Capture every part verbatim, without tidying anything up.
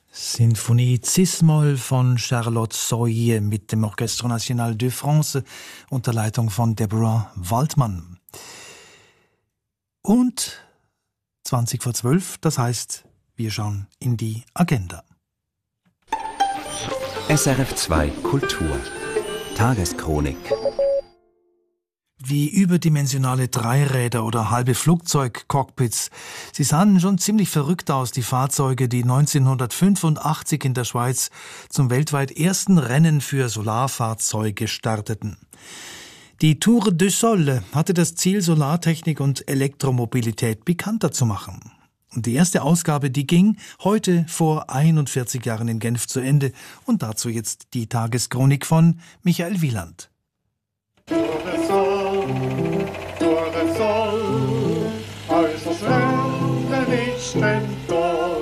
Sinfonie Cis-Moll von Charlotte Soyer mit dem Orchestre National de France unter Leitung von Deborah Waldmann. Und zwanzig vor zwölf, das heißt, wir schauen in die Agenda. S R F zwei Kultur Tageschronik. Wie überdimensionale Dreiräder oder halbe Flugzeugcockpits. Sie sahen schon ziemlich verrückt aus, die Fahrzeuge, die neunzehnhundertfünfundachtzig in der Schweiz zum weltweit ersten Rennen für Solarfahrzeuge starteten. Die Tour de Sol hatte das Ziel, Solartechnik und Elektromobilität bekannter zu machen. Und die erste Ausgabe, die ging heute vor einundvierzig Jahren in Genf zu Ende. Und dazu jetzt die Tageschronik von Michael Wieland. Tour de Sol, Tour de Sol, also schnell nicht entdoll.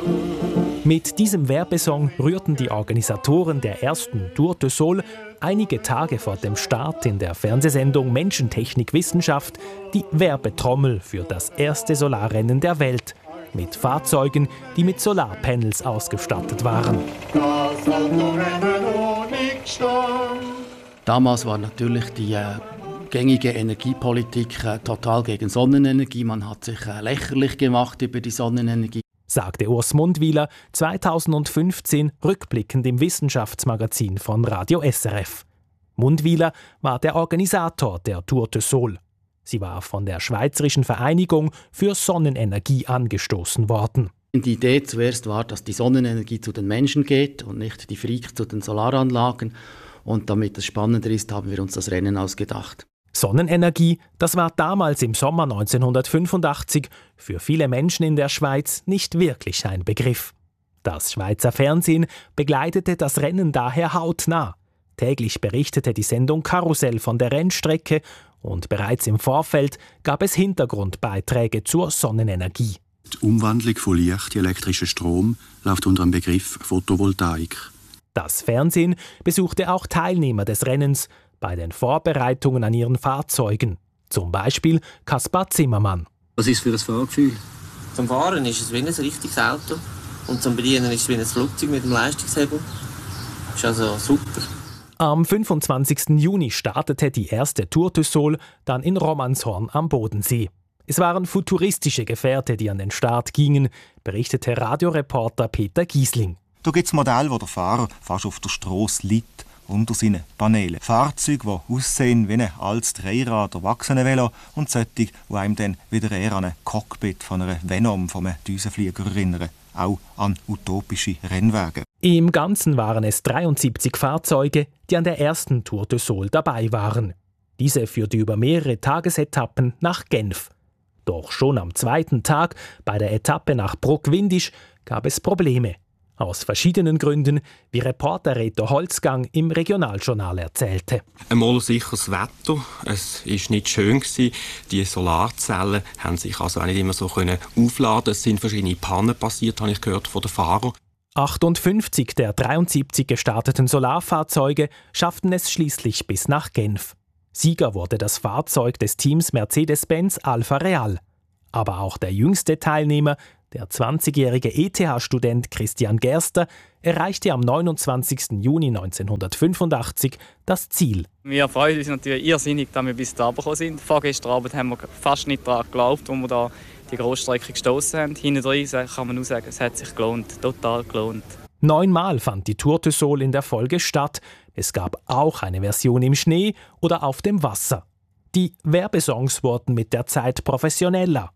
Mit diesem Werbesong rührten die Organisatoren der ersten Tour de Sol einige Tage vor dem Start in der Fernsehsendung Menschentechnik Wissenschaft die Werbetrommel für das erste Solarrennen der Welt mit Fahrzeugen, die mit Solarpanels ausgestattet waren. Das Autorennen ohne Stand. Damals war natürlich die äh, gängige Energiepolitik äh, total gegen Sonnenenergie. Man hat sich äh, lächerlich gemacht über die Sonnenenergie, sagte Urs Mundwiler zweitausendfünfzehn rückblickend im Wissenschaftsmagazin von Radio S R F. Mundwiler war der Organisator der Tour de Sol. Sie war von der Schweizerischen Vereinigung für Sonnenenergie angestoßen worden. Die Idee zuerst war, dass die Sonnenenergie zu den Menschen geht und nicht die Freaks zu den Solaranlagen. Und damit es spannender ist, haben wir uns das Rennen ausgedacht. Sonnenenergie, das war damals im Sommer neunzehnhundertfünfundachtzig für viele Menschen in der Schweiz nicht wirklich ein Begriff. Das Schweizer Fernsehen begleitete das Rennen daher hautnah. Täglich berichtete die Sendung Karussell von der Rennstrecke und bereits im Vorfeld gab es Hintergrundbeiträge zur Sonnenenergie. Die Umwandlung von Licht in elektrischen Strom läuft unter dem Begriff Photovoltaik. Das Fernsehen besuchte auch Teilnehmer des Rennens bei den Vorbereitungen an ihren Fahrzeugen. Zum Beispiel Kaspar Zimmermann. Was ist für ein Fahrgefühl? Zum Fahren ist es wie ein richtiges Auto und zum Bedienen ist es wie ein Flugzeug mit einem Leistungshebel. Das ist also super. Am fünfundzwanzigsten Juni startete die erste Tour de Sol dann in Romanshorn am Bodensee. Es waren futuristische Gefährte, die an den Start gingen, berichtete Radioreporter Peter Giesling. Da gibt es Modelle, wo der Fahrer fast auf der Strasse liegt, unter seinen Paneelen. Fahrzeuge, die aussehen wie ein altes Dreirad- Erwachsenenvelo und solche, die einem dann wieder eher an ein Cockpit von einer Venom, von einem Düsenflieger erinnern. Auch an utopische Rennwagen. Im Ganzen waren es dreiundsiebzig Fahrzeuge, die an der ersten Tour de Sol dabei waren. Diese führte über mehrere Tagesetappen nach Genf. Doch schon am zweiten Tag, bei der Etappe nach Bruck-Windisch, gab es Probleme. Aus verschiedenen Gründen, wie Reporter Reto Holzgang im Regionaljournal erzählte. Einmal sicheres Wetter, es war nicht schön. Die Solarzellen haben sich also auch nicht immer so aufladen. Es sind verschiedene Pannen passiert, habe ich gehört von den Fahrern. achtundfünfzig der dreiundsiebzig gestarteten Solarfahrzeuge schafften es schließlich bis nach Genf. Sieger wurde das Fahrzeug des Teams Mercedes-Benz Alfa Real. Aber auch der jüngste Teilnehmer, der zwanzigjährige E T H-Student Christian Gerster, erreichte am neunundzwanzigsten Juni neunzehnhundertfünfundachtzig das Ziel. Wir freuen uns natürlich irrsinnig, dass wir bis hierher gekommen sind. Vorgestern Abend haben wir fast nicht daran geglaubt, als wir da die Grossstrecke gestossen haben. Hinten drin kann man nur sagen, es hat sich gelohnt, total gelohnt. Neunmal fand die Tour de Sol in der Folge statt. Es gab auch eine Version im Schnee oder auf dem Wasser. Die Werbesongs wurden mit der Zeit professioneller.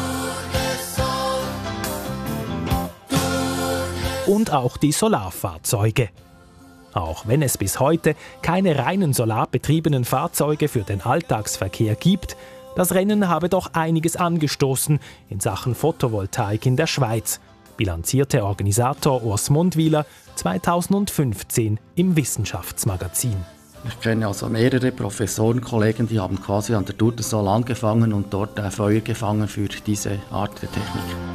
Und auch die Solarfahrzeuge. Auch wenn es bis heute keine reinen solarbetriebenen Fahrzeuge für den Alltagsverkehr gibt, das Rennen habe doch einiges angestoßen in Sachen Photovoltaik in der Schweiz, bilanzierte Organisator Urs Mundwiler zweitausendfünfzehn im Wissenschaftsmagazin. Ich kenne also mehrere Professoren, Kollegen, die haben quasi an der Tour de Sol angefangen und dort Feuer gefangen für diese Art der Technik.